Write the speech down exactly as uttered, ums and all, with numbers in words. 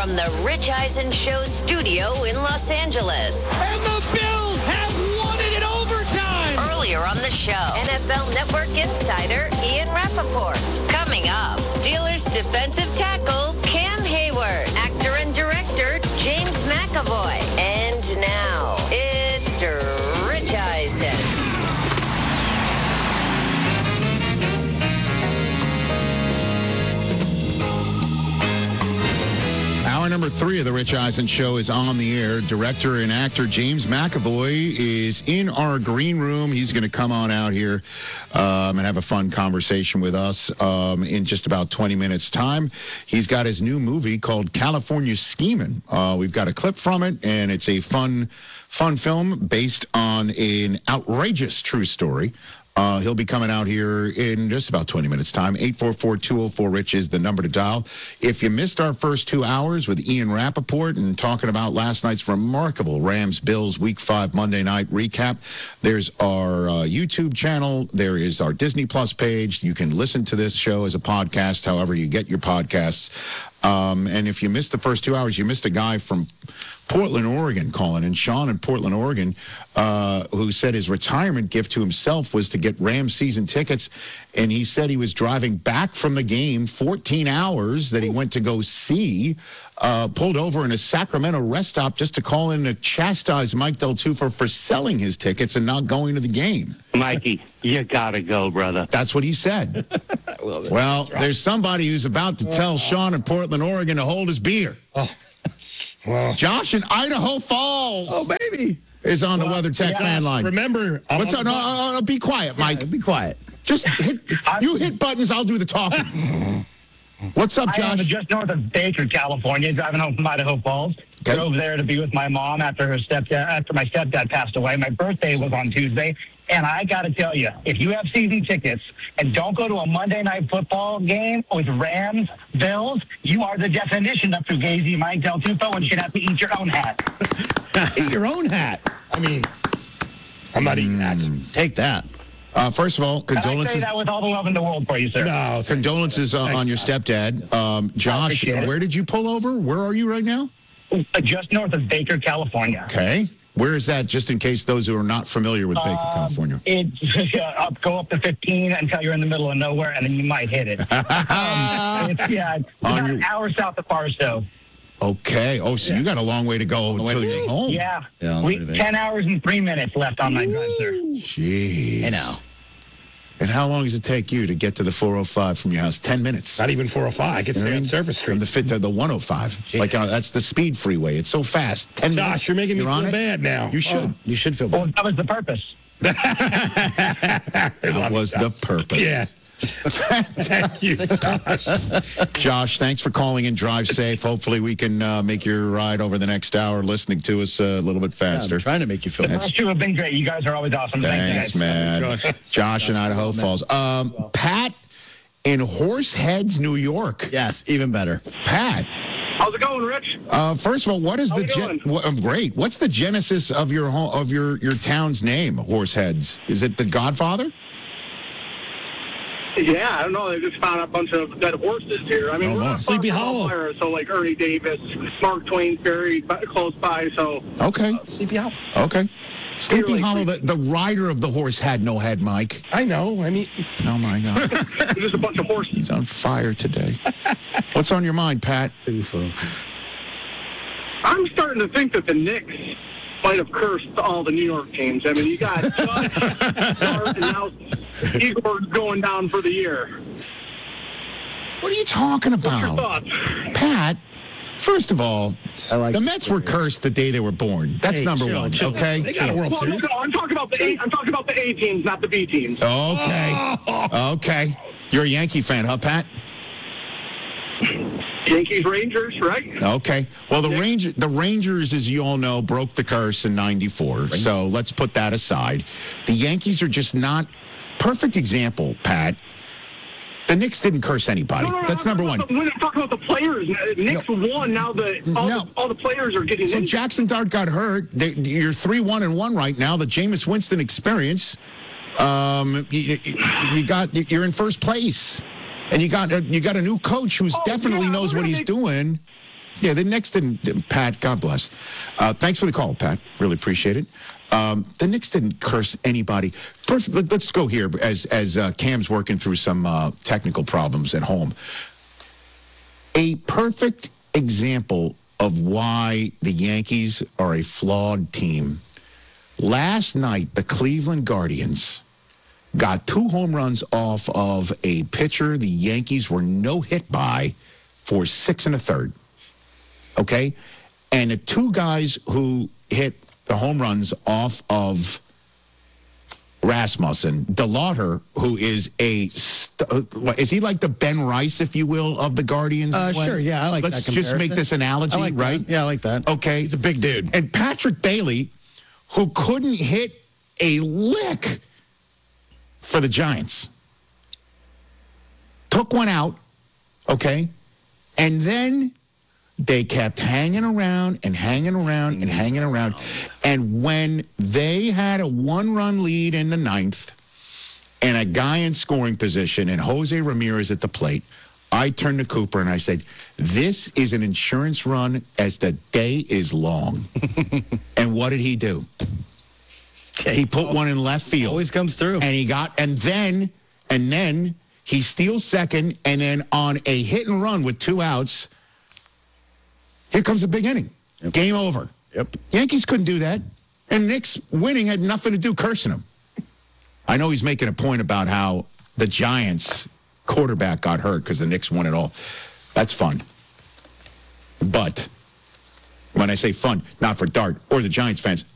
from the Rich Eisen Show studio in Los Angeles. And the Bills have won it in overtime! Earlier on the show, N F L Network insider Ian Rappaport. Coming up, Steelers defensive tackle Cam Hayward, actor and director James McAvoy. And now, it's Rich Eisen. Hour number three of the Rich Eisen Show is on the air. Director and actor James McAvoy is in our green room. He's going to come on out here um, and have a fun conversation with us um, in just about twenty minutes' time. He's got his new movie called California Schemin'. Uh, we've got a clip from it, and it's a fun, fun film based on an outrageous true story. Uh, he'll be coming out here in just about twenty minutes' time. eight four four, two oh four, RICH is the number to dial. If you missed our first two hours with Ian Rappaport and talking about last night's remarkable Rams-Bills Week five Monday night recap, there's our uh, YouTube channel. There is our Disney Plus page. You can listen to this show as a podcast, however you get your podcasts. Um, and if you missed the first two hours, you missed a guy from Portland, Oregon calling in. Sean in Portland, Oregon, uh, who said his retirement gift to himself was to get Rams season tickets. And he said he was driving back from the game, fourteen hours that he went to go see, uh, pulled over in a Sacramento rest stop just to call in to chastise Mike Del Tufo for selling his tickets and not going to the game. Mikey, you gotta go, brother. That's what he said. Well, there's somebody who's about to tell Sean in Portland, Oregon to hold his beer. Oh. Well. Josh in Idaho Falls. Oh, baby. Is on well, the WeatherTech yes, fan line. Remember. I'm What's up? No, no, no, be quiet, Mike. Yeah, be quiet. Just hit. You hit buttons, I'll do the talking. What's up, Josh? I am just north of Baker, California, driving home from Idaho Falls. Okay. Drove there to be with my mom after her stepdad, after my stepdad passed away. My birthday was on Tuesday. And I got to tell you, if you have season tickets and don't go to a Monday night football game with Rams, Bills, you are the definition of Fugazi, Mike Del Tufo, and should have to eat your own hat. Eat your own hat. I mean, I'm not eating hats. Take that. Uh, first of all, condolences. And I say that with all the love in the world for you, sir. No, condolences uh, on your stepdad. Um, Josh, where did you pull over? Where are you right now? Uh, just north of Baker, California. Okay. Where is that, just in case those who are not familiar with Baker, uh, California? It, uh, up, go up to fifteen until you're in the middle of nowhere, and then you might hit it. um, it's, yeah, it's about your... an hour south of Barstow. Okay. Oh, so yeah. You got a long way to go until you're home. Yeah. yeah we, ten hours and three minutes left on my drive, sir. Jeez. I know. And how long does it take you to get to the four oh five from your house? Ten minutes. Not even four oh five. I can stay on Surface Street. From the fit to the one oh five. Jeez. Like uh, that's the speed freeway. It's so fast. Ten Josh, minutes. you're making me you're feel bad now. You should. Oh, you should feel bad. Well, that was the purpose. That was the purpose. Yeah. Thank you, Josh. Josh, thanks for calling in. Drive safe. Hopefully we can uh, make your ride over the next hour listening to us uh, a little bit faster. Yeah, I'm trying to make you feel better. The last two have been great. You guys are always awesome. Thanks, Thanks man. Josh, Josh in Idaho Falls. Um, Pat in Horseheads, New York. Yes, even better. Pat. How's it going, Rich? Uh, first of all, what is How the gen- what, um, great? What's the genesis of your home, of your your town's name, Horseheads? Is it the Godfather? Yeah, I don't know. They just found a bunch of dead horses here. I mean, oh, we're no. not Sleepy far from Hollow. Elmira, so like Ernie Davis, Mark Twain buried close by. So okay, uh, Sleepy Hollow. Okay, Sleepy like Hollow. The, the rider of the horse had no head, Mike. I know. I mean, oh my God, there's just a bunch of horses. He's on fire today. What's on your mind, Pat? I'm starting to think that the Knicks might have cursed all the New York teams. I mean, you got Judge, Dart, and now Igor's going down for the year. What are you talking What's your about, thoughts? Pat? First of all, like the Mets were cursed the day they were born. That's Hey, number chill, one. chill. Okay. They got a World Well, no, Series. no, I'm talking about the A. I'm talking about the A teams, not the B teams. Okay. Okay. You're a Yankee fan, huh, Pat? Yankees, Rangers, right? Okay. Well, the Ranger, the Rangers, as you all know, broke the curse in ninety-four. So let's put that aside. The Yankees are just not perfect example, Pat. The Knicks didn't curse anybody. No, no, no, That's I'm number one. talking about the, I'm talking about the players. Knicks no. won. Now the all, no. the all the players are getting So injured. Jackson Dart got hurt. They, you're three one and one right now. The Jameis Winston experience. Um, you, you got you're in first place, and you got you got a new coach who's Oh, definitely yeah, knows we're what gonna he's make- doing. Yeah, the Knicks didn't, Pat, God bless. Uh, thanks for the call, Pat. Really appreciate it. Um, the Knicks didn't curse anybody. First, let, let's go here as, as uh, Cam's working through some uh, technical problems at home. A perfect example of why the Yankees are a flawed team. Last night, the Cleveland Guardians got two home runs off of a pitcher the Yankees were no hit by for six and a third. Okay? And the two guys who hit the home runs off of Rasmussen, DeLauter, who is a, st- what, is he like the Ben Rice, if you will, of the Guardians? Uh, sure, yeah, I like Let's that just make comparison. this analogy, I like right? That. Yeah, I like that. Okay. He's a big dude. And Patrick Bailey, who couldn't hit a lick for the Giants, took one out, okay? And then they kept hanging around and hanging around and hanging around. And when they had a one-run lead in the ninth and a guy in scoring position and Jose Ramirez at the plate, I turned to Cooper and I said, this is an insurance run as the day is long. And what did he do? He put one in left field. Always comes through. And he got, and then, and then he steals second, and then on a hit and run with two outs, here comes a big inning. Yep. Game over. Yep. Yankees couldn't do that. And Knicks winning had nothing to do cursing him. I know he's making a point about how the Giants quarterback got hurt because the Knicks won it all. That's fun. But when I say fun, not for Dart or the Giants fans,